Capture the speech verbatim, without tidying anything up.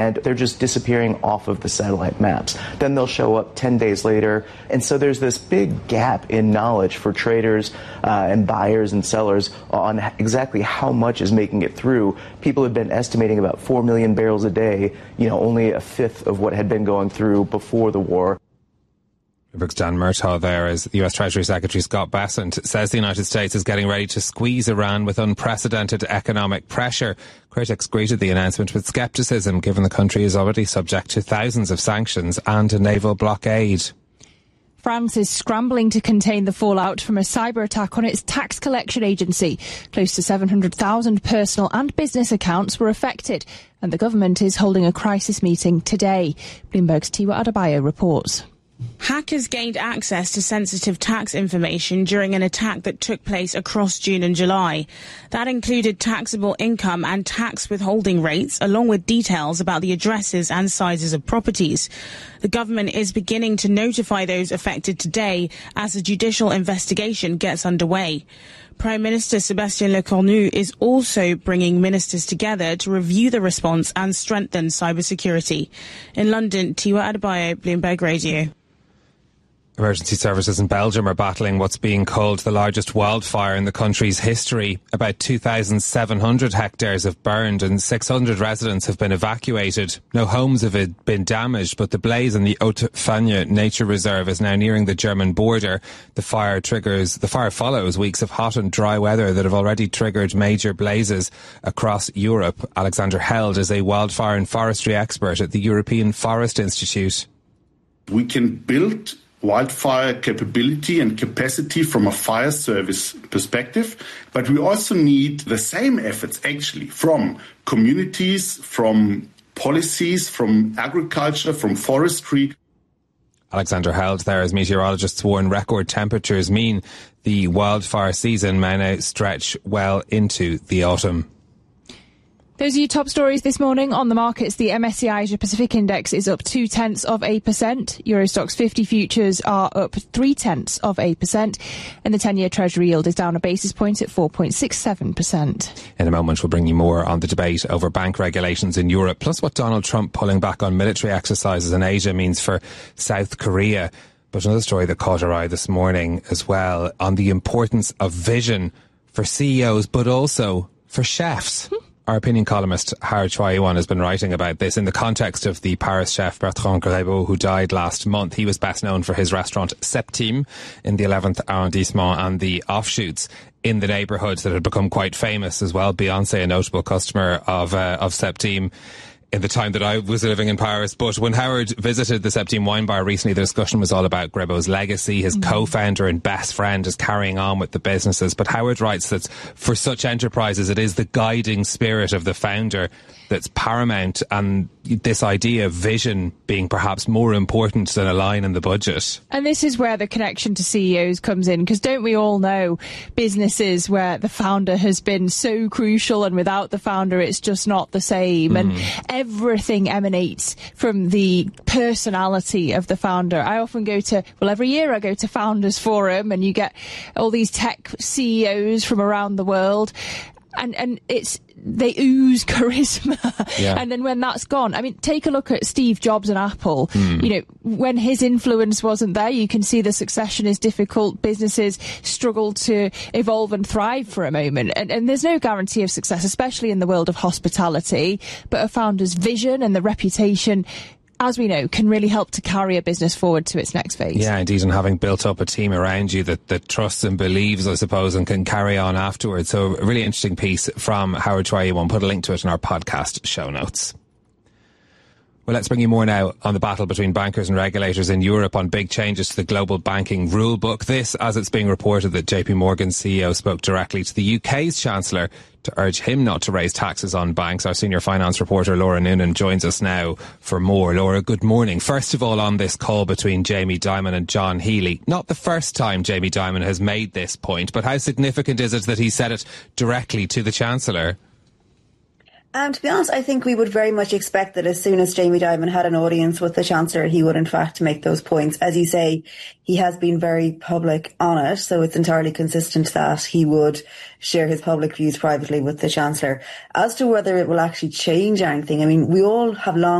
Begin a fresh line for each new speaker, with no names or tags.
and they're just disappearing off of the satellite maps. Then they'll show up ten days later. And so there's this big gap in knowledge for traders uh, and buyers and sellers on exactly how much is making it through. People have been estimating about four million barrels a day, you know, only a fifth of what had been going through before the war.
Bloomberg's Dan Murtaugh there, as the U S Treasury Secretary Scott Bessent says the United States is getting ready to squeeze Iran with unprecedented economic pressure. Critics greeted the announcement with scepticism, given the country is already subject to thousands of sanctions and a naval blockade.
France is scrambling to contain the fallout from a cyber attack on its tax collection agency. Close to seven hundred thousand personal and business accounts were affected, and the government is holding a crisis meeting today. Bloomberg's Tiwa Adebayo reports.
Hackers gained access to sensitive tax information during an attack that took place across June and July. That included taxable income and tax withholding rates, along with details about the addresses and sizes of properties. The government is beginning to notify those affected today as a judicial investigation gets underway. Prime Minister Sébastien Lecornu is also bringing ministers together to review the response and strengthen cybersecurity. In London, Tiwa Adebayo, Bloomberg Radio.
Emergency services in Belgium are battling what's being called the largest wildfire in the country's history. About two thousand seven hundred hectares have burned and six hundred residents have been evacuated. No homes have been damaged, but the blaze in the Haute-Fagne Nature Reserve is now nearing the German border. The fire triggers, the fire follows weeks of hot and dry weather that have already triggered major blazes across Europe. Alexander Held is a wildfire and forestry expert at the European Forest Institute.
We can build wildfire capability and capacity from a fire service perspective, but we also need the same efforts actually from communities, from policies, from agriculture, from forestry.
Alexander Held there, as meteorologists warn record temperatures mean the wildfire season may now stretch well into the autumn.
Those are your top stories this morning on the markets. The M S C I Asia Pacific Index is up two tenths of a percent. Eurostoxx fifty futures are up three tenths of a percent. And the ten-year Treasury yield is down a basis point at four point six seven percent.
In a moment, we'll bring you more on the debate over bank regulations in Europe, plus what Donald Trump pulling back on military exercises in Asia means for South Korea. But another story that caught our eye this morning as well on the importance of vision for C E Os, but also for chefs. Hmm. Our opinion columnist Howard Choi-Yuan has been writing about this in the context of the Paris chef Bertrand Grébeau, who died last month. He was best known for his restaurant Septime in the eleventh arrondissement and the offshoots in the neighbourhood that had become quite famous as well. Beyoncé, a notable customer of uh, of Septime in the time that I was living in Paris. But when Howard visited the Septime wine bar recently, the discussion was all about Grébeau's legacy. His mm-hmm. co-founder and best friend is carrying on with the businesses. But Howard writes that for such enterprises, it is the guiding spirit of the founder that's paramount, and this idea of vision being perhaps more important than a line in the budget.
And this is where the connection to C E Os comes in, because don't we all know businesses where the founder has been so crucial, and without the founder it's just not the same. Mm. And everything emanates from the personality of the founder. I often go to, well, every year I go to Founders Forum, and you get all these tech C E Os from around the world. And and it's they ooze charisma. Yeah. And then when that's gone, I mean, take a look at Steve Jobs and Apple. Mm. You know, when his influence wasn't there, you can see the succession is difficult. Businesses struggle to evolve and thrive for a moment. And, and there's no guarantee of success, especially in the world of hospitality. But a founder's vision and the reputation, as we know, can really help to carry a business forward to its next phase.
Yeah, indeed, and having built up a team around you that, that trusts and believes, I suppose, and can carry on afterwards. So a really interesting piece from Howard Choi-Yuan. Put a link to it in our podcast show notes. Well, let's bring you more now on the battle between bankers and regulators in Europe on big changes to the global banking rule book. This, as it's being reported that J P Morgan's C E O spoke directly to the U K's Chancellor to urge him not to raise taxes on banks. Our senior finance reporter Laura Noonan joins us now for more. Laura, good morning. First of all, on this call between Jamie Dimon and John Healey, not the first time Jamie Dimon has made this point, but how significant is it that he said it directly to the Chancellor?
Um, to be honest, I think we would very much expect that as soon as Jamie Dimon had an audience with the Chancellor, he would in fact make those points. As you say, he has been very public on it, so it's entirely consistent that he would share his public views privately with the Chancellor. As to whether it will actually change anything, I mean, we all have long